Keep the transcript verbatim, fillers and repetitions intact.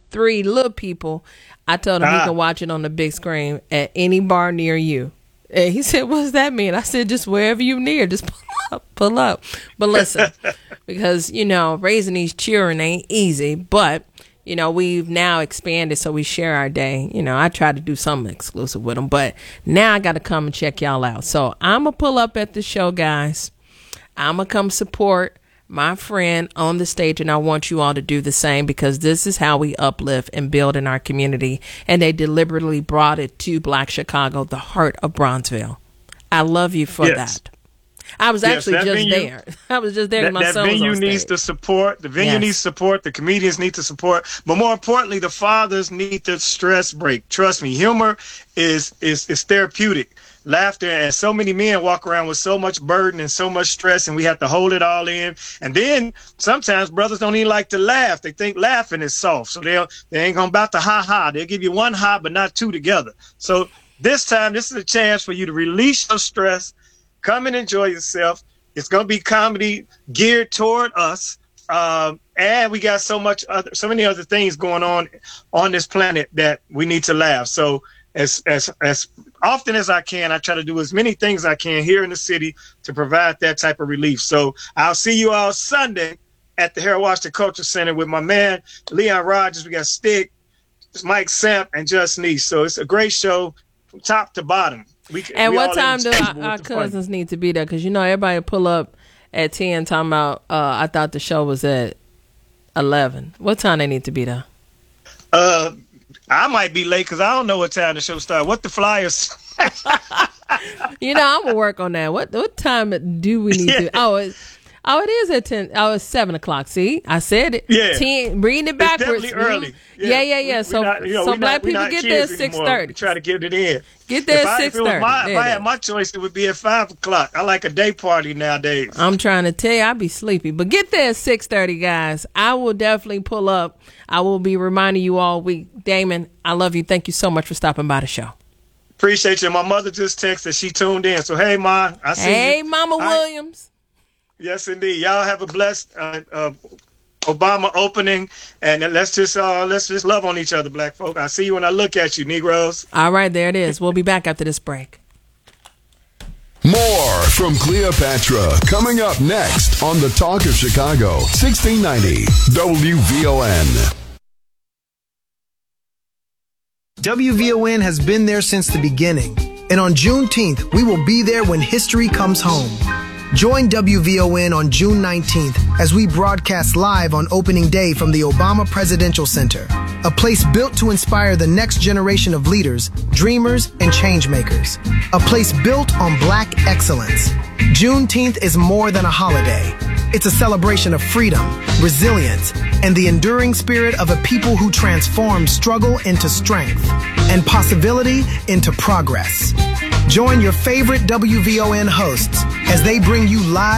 three little people, I told him ah. he can watch it on the big screen at any bar near you. And he said, "What does that mean?" I said, "Just wherever you near, just pull up, pull up." But listen, because, you know, raising these children ain't easy, but, you know, we've now expanded so we share our day. You know, I try to do something exclusive with them, but now I got to come and check y'all out. So I'm going to pull up at the show, guys. I'm going to come support my friend on the stage, and I want you all to do the same, because this is how we uplift and build in our community. And they deliberately brought it to Black Chicago, the heart of Bronzeville. I love you for yes. that. I was actually yes, just venue, there. I was just there. That, my that son venue was on needs stage. the support. The venue yes. needs support. The comedians need to support. But more importantly, the fathers need the stress break. Trust me, humor is is is therapeutic. Laughter, and so many men walk around with so much burden and so much stress, and we have to hold it all in. And then sometimes brothers don't even like to laugh. They think laughing is soft, so they'll they ain't gonna about to ha ha. They'll give you one ha, but not two together. So this time, this is a chance for you to release your stress, come and enjoy yourself. It's gonna be comedy geared toward us, um, and we got so much other, so many other things going on on this planet that we need to laugh. So as as as often as I can, I try to do as many things I can here in the city to provide that type of relief. So I'll see you all Sunday at the Harold Washington Culture Center with my man Leon Rogers. We got Stick, Mike Samp, and Just Niece. So it's a great show from top to bottom. We, and we what time do our, our cousins fun. need to be there? Because, you know, everybody pull up at ten talking about, uh, I thought the show was at eleven. What time they need to be there? Uh, I might be late because I don't know what time the show starts. What the flyers? You know, I'm going to work on that. What what time do we need yeah. to? Oh, it's, oh, it is at ten. Oh, it's seven o'clock. See, I said it. Yeah. ten, reading it backwards. It's definitely early. Yeah, yeah, yeah. yeah. We, so not, you know, so not, black people not get there at six thirty. Try to get it in. Get there if at six thirty. If, if I had my choice, it would be at five o'clock. I like a day party nowadays. I'm trying to tell you, I'll be sleepy. But get there at six thirty, guys. I will definitely pull up. I will be reminding you all week. Damon, I love you. Thank you so much for stopping by the show. Appreciate you. My mother just texted. She tuned in. So, hey, Ma, I see hey, you. Hey, Mama I, Williams. Yes, indeed. Y'all have a blessed uh, uh, Obama opening, and let's just uh, let's just love on each other, black folk. I see you when I look at you, Negroes. All right, there it is. We'll be back after this break. More from Cleopatra coming up next on the Talk of Chicago, sixteen ninety W V O N. W V O N has been there since the beginning, and on Juneteenth, we will be there when history comes home. Join W V O N on June nineteenth as we broadcast live on opening day from the Obama Presidential Center, a place built to inspire the next generation of leaders, dreamers, and changemakers. A place built on black excellence. Juneteenth is more than a holiday. It's a celebration of freedom, resilience, and the enduring spirit of a people who transform struggle into strength and possibility into progress. Join your favorite W V O N hosts as they bring you live